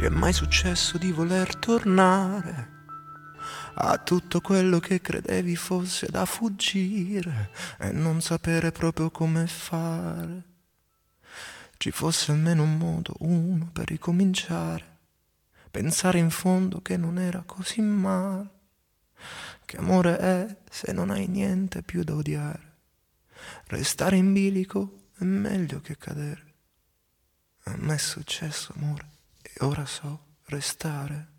è mai successo di voler tornare a tutto quello che credevi fosse da fuggire e non sapere proprio come fare? Ci fosse almeno un modo, uno, per ricominciare, pensare in fondo che non era così male. Che amore è se non hai niente più da odiare? Restare in bilico è meglio che cadere. A me è successo, amore, e ora so restare.